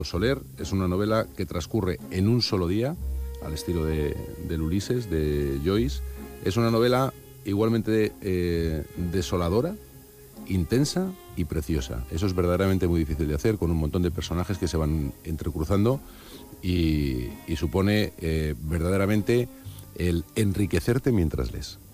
Soler es una novela que transcurre en un solo día, al estilo del Ulises, de Joyce. Es una novela igualmente desoladora, intensa y preciosa. Eso es verdaderamente muy difícil de hacer, con un montón de personajes que se van entrecruzando y supone verdaderamente el enriquecerte mientras lees.